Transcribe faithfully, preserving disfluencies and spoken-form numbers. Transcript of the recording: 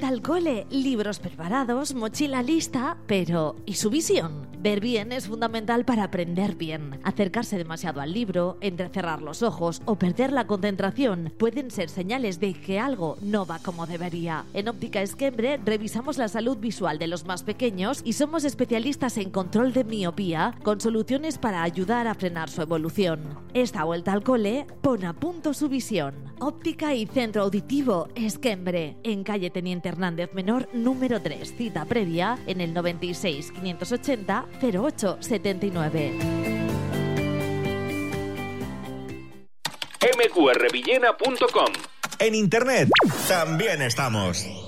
vuelta al cole, libros preparados, mochila lista, pero ¿y su visión? Ver bien es fundamental para aprender bien. Acercarse demasiado al libro, entrecerrar los ojos o perder la concentración pueden ser señales de que algo no va como debería. En Óptica Esquembre revisamos la salud visual de los más pequeños y somos especialistas en control de miopía con soluciones para ayudar a frenar su evolución. Esta vuelta al cole pone a punto su visión. Óptica y Centro Auditivo Esquembre, en calle Teniente Hernández Menor, número tres. Cita previa en el noventa y seis, quinientos ochenta, cero ocho setenta y nueve. eme cu erre villena punto com. En internet también estamos.